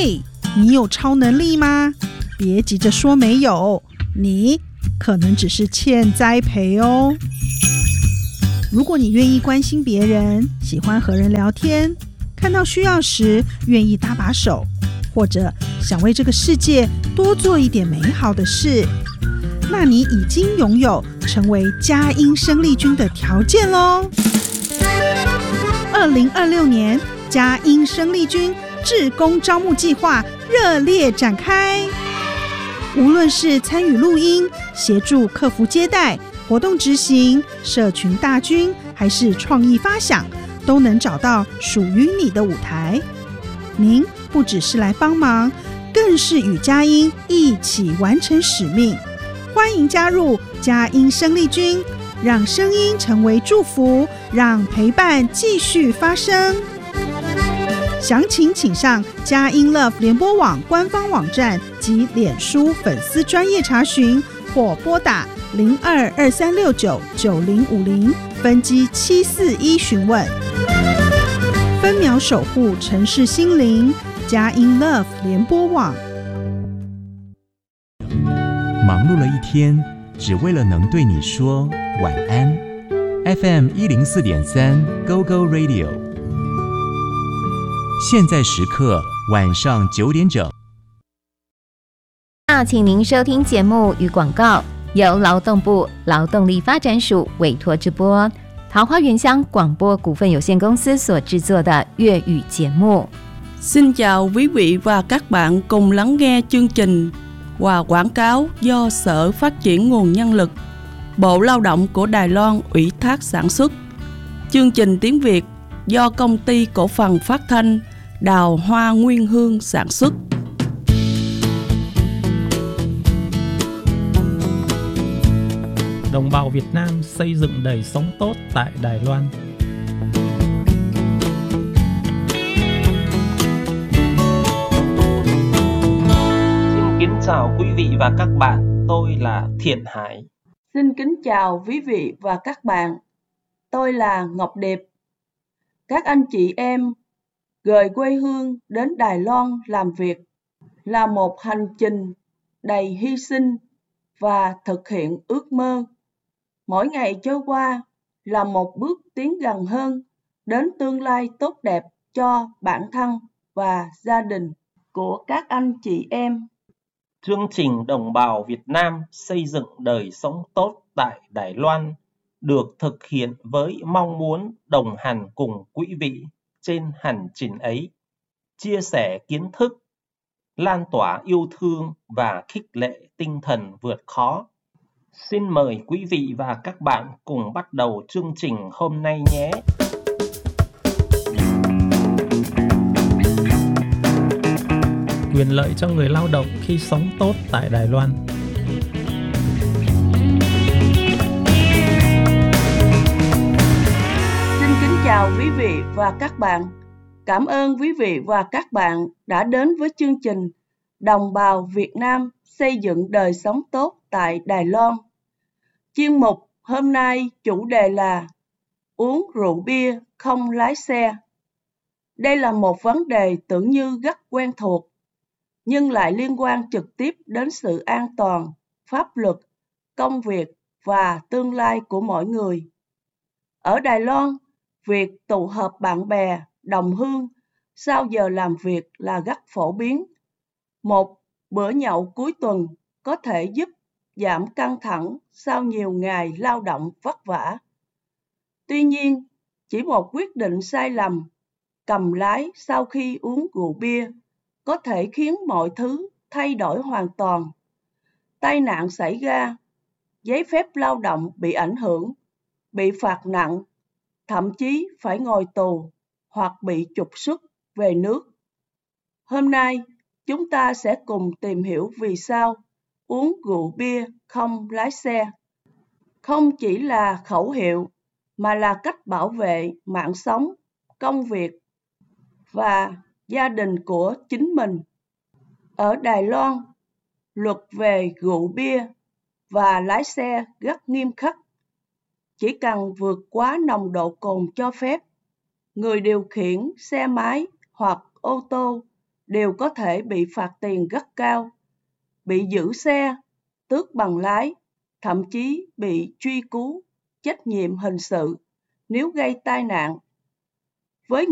嘿，你有超能力吗？别急着说没有，你可能只是欠栽培哦。如果你愿意关心别人，喜欢和人聊天，看到需要时愿意搭把手，或者想为这个世界多做一点美好的事，那你已经拥有成为佳音生力军的条件咯。2026年佳音生力军志工招募计划热烈展开，无论是参与录音、协助客服接待、活动执行、社群大军，还是创意发想，都能找到属于你的舞台。您不只是来帮忙，更是与佳音一起完成使命。欢迎加入佳音生力军，让声音成为祝福，让陪伴继续发生。详情请上佳音 Love 联播网官方网站及脸书粉丝专页查询，或拨打0223699050分机741询问。分秒守护城市心灵，佳音 Love 联播网。 忙碌了一天，只为了能对你说晚安。FM 104.3 Go Go Radio， 现在时刻晚上9点整。 请您收听节目与广告，由劳动部劳动力发展署委托直播，桃花源乡广播股份有限公司所制作的粤语节目。 Xin chào quý vị và các bạn cùng lắng nghe chương trình và quảng cáo do Sở Phát triển Nguồn Nhân lực, Bộ Lao động của Đài Loan ủy thác sản xuất. Chương trình tiếng Việt do Công ty Cổ phần Phát thanh Đào Hoa Nguyên Hương sản xuất. Đồng bào Việt Nam xây dựng đời sống tốt tại Đài Loan. Xin kính chào quý vị và các bạn, tôi là Thiện Hải. Xin kính chào quý vị và các bạn, tôi là Ngọc Điệp. Các anh chị em rời quê hương đến Đài Loan làm việc là một hành trình đầy hy sinh và thực hiện ước mơ. Mỗi ngày trôi qua là một bước tiến gần hơn đến tương lai tốt đẹp cho bản thân và gia đình của các anh chị em. Chương trình Đồng bào Việt Nam xây dựng đời sống tốt tại Đài Loan được thực hiện với mong muốn đồng hành cùng quý vị trên hành trình ấy, chia sẻ kiến thức, lan tỏa yêu thương và khích lệ tinh thần vượt khó. Xin mời quý vị và các bạn cùng bắt đầu chương trình hôm nay nhé. Quyền lợi cho người lao động khi sống tốt tại Đài Loan. Xin kính chào quý vị và các bạn. Cảm ơn quý vị và các bạn đã đến với chương trình Đồng bào Việt Nam xây dựng đời sống tốt tại Đài Loan. Chuyên mục hôm nay chủ đề là uống rượu bia không lái xe. Đây là một vấn đề tưởng như rất quen thuộc, nhưng lại liên quan trực tiếp đến sự an toàn, pháp luật, công việc và tương lai của mỗi người. Ở Đài Loan, việc tụ họp bạn bè, đồng hương sau giờ làm việc là rất phổ biến. Một bữa nhậu cuối tuần có thể giúp giảm căng thẳng sau nhiều ngày lao động vất vả. Tuy nhiên, chỉ một quyết định sai lầm, cầm lái sau khi uống rượu bia, có thể khiến mọi thứ thay đổi hoàn toàn. Tai nạn xảy ra, giấy phép lao động bị ảnh hưởng, bị phạt nặng, thậm chí phải ngồi tù hoặc bị trục xuất về nước. Hôm nay, chúng ta sẽ cùng tìm hiểu vì sao uống rượu bia không lái xe. Không chỉ là khẩu hiệu, mà là cách bảo vệ mạng sống, công việc và gia đình của chính mình. Ở Đài Loan, luật về rượu bia và lái xe rất nghiêm khắc. Chỉ cần vượt quá nồng độ cồn cho phép, người điều khiển xe máy hoặc ô tô đều có thể bị phạt tiền rất cao, bị giữ xe, tước bằng lái, thậm chí bị truy cứu trách nhiệm hình sự nếu gây tai nạn